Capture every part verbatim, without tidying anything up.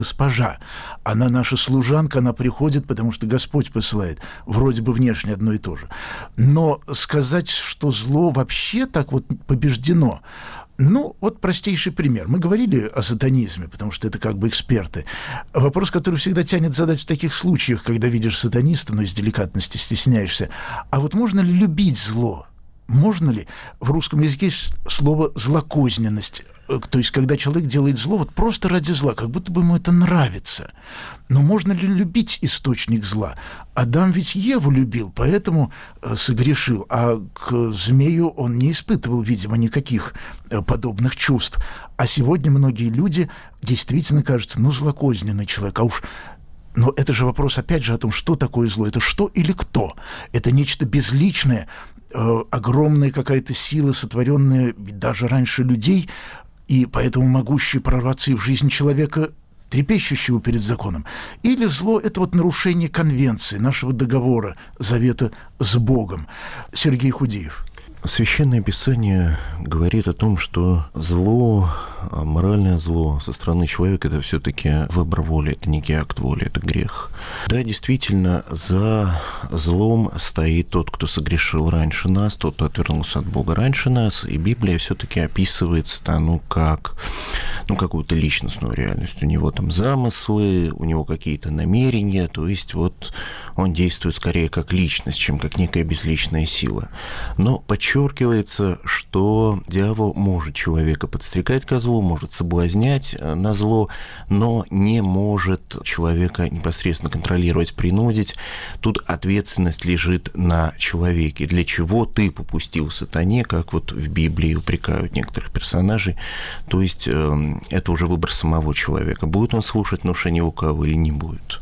госпожа. Она наша служанка, она приходит, потому что Господь посылает. Вроде бы внешне одно и то же. Но сказать, что зло вообще так вот побеждено, ну, вот простейший пример. Мы говорили о сатанизме, потому что это как бы эксперты. Вопрос, который всегда тянет задать в таких случаях, когда видишь сатаниста, но из деликатности стесняешься. А вот можно ли любить зло? Можно ли? В русском языке есть слово «злокозненность». То есть, когда человек делает зло вот просто ради зла, как будто бы ему это нравится. Но можно ли любить источник зла? Адам ведь Еву любил, поэтому согрешил, а к змею он не испытывал, видимо, никаких подобных чувств. А сегодня многие люди действительно кажутся, ну, злокозненный человек, а уж... Но это же вопрос, опять же, о том, что такое зло. Это что или кто? Это нечто безличное, э, огромная какая-то сила, сотворенная даже раньше людей, и поэтому могущая прорваться и в жизнь человека, трепещущего перед законом. Или зло – это вот нарушение конвенции, нашего договора, завета с Богом. Сергей Худеев. Священное Писание говорит о том, что зло, моральное зло со стороны человека – это все-таки выбор воли, это не акт воли, это грех. Да, действительно, за злом стоит тот, кто согрешил раньше нас, тот, кто отвернулся от Бога раньше нас, и Библия все-таки описывает сатану как ну, какую-то личностную реальность. У него там замыслы, у него какие-то намерения, то есть вот он действует скорее как личность, чем как некая безличная сила. Но подчеркивается, что дьявол может человека подстрекать ко злу, может соблазнять на зло, но не может человека непосредственно контролировать, принудить. Тут ответственность лежит на человеке. Для чего ты попустил сатане, как вот в Библии упрекают некоторых персонажей. То есть это уже выбор самого человека. Будет он слушать внушение лукавого или не будет.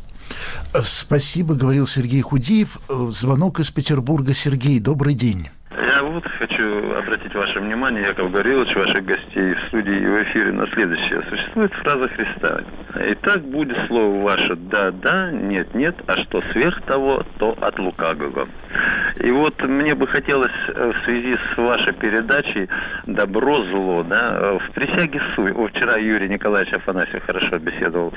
Спасибо, говорил Сергей Худеев. Звонок из Петербурга. Сергей, добрый день. Я вот хочу обратить ваше внимание, Яков Гаврилович, ваших гостей в студии и в эфире на следующее. Существует фраза Христа. «Итак будет слово ваше да, да, нет, нет, а что сверх того, то от лукавого». И вот мне бы хотелось в связи с вашей передачей «Добро, зло», да, в присяге суд. Вчера Юрий Николаевич Афанасьев хорошо беседовал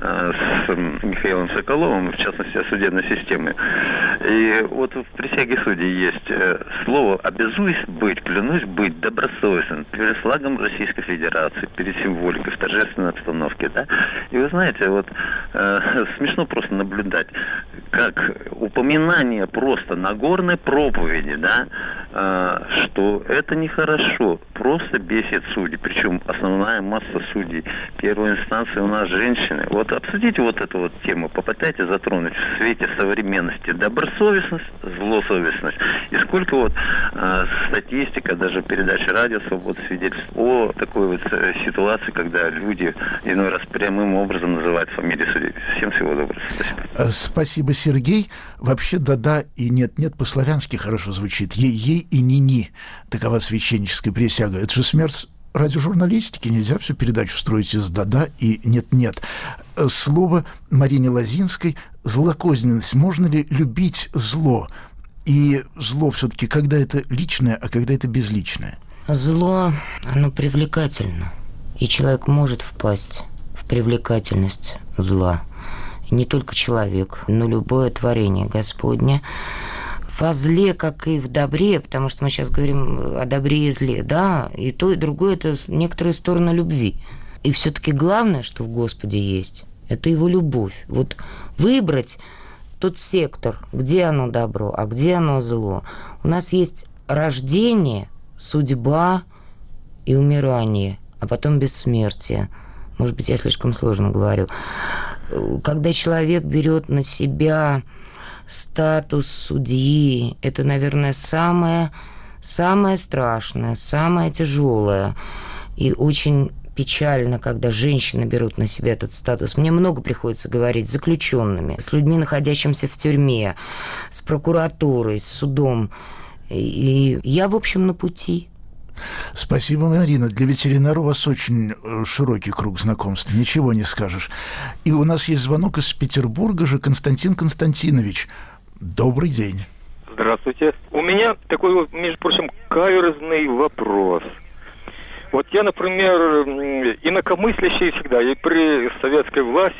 с Михаилом Соколовым, в частности, о судебной системе. И вот в присяге судей есть слово «обязуюсь быть, клянусь быть добросовестным перед флагом Российской Федерации, перед символикой в торжественной обстановке». Да? И вы знаете, вот э, смешно просто наблюдать, как упоминание просто Нагорной проповеди, да, э, что это нехорошо, просто бесит судей. Причем основная масса судей первой инстанции у нас женщины. Вот обсудите вот эту вот тему, попытайтесь затронуть в свете современности добросовестность, злосовестность. И сколько вот э, статистика, даже передача «Радио Свобода» свидетельствует о такой вот ситуации, когда люди иной раз прямым образом называют фамилии судей. Всем всего доброго. Спасибо. Спасибо, Сергей. Вообще «да-да» и «нет-нет» по-славянски хорошо звучит. «Ей-ей» и «ни-ни». Такова священническая присяга. Это же смерть радиожурналистики. Нельзя всю передачу строить из «да-да» и «нет-нет». Слово Марине Лозинской «злокозненность». Можно ли любить зло? И зло все-таки, когда это личное, а когда это безличное? Зло, оно привлекательно. И человек может впасть в привлекательность зла. И не только человек, но любое творение Господне. Во зле, как и в добре, потому что мы сейчас говорим о добре и зле, да, и то, и другое – это некоторые стороны любви. И все-таки главное, что в Господе есть, это его любовь. Вот выбрать тот сектор, где оно добро, а где оно зло. У нас есть рождение, судьба и умирание, а потом бессмертие. Может быть, я слишком сложно говорю. Когда человек берет на себя статус судьи, это, наверное, самое, самое страшное, самое тяжелое. И очень печально, когда женщины берут на себя этот статус. Мне много приходится говорить с заключенными, с людьми, находящимися в тюрьме, с прокуратурой, с судом. И я, в общем, на пути. Спасибо, Марина. Для ветеринара у вас очень широкий круг знакомств. Ничего не скажешь. И у нас есть звонок из Петербурга же. Константин Константинович. Добрый день. Здравствуйте. У меня такой, между прочим, каверзный вопрос. Вот я, например, инакомыслящий всегда, и при советской власти,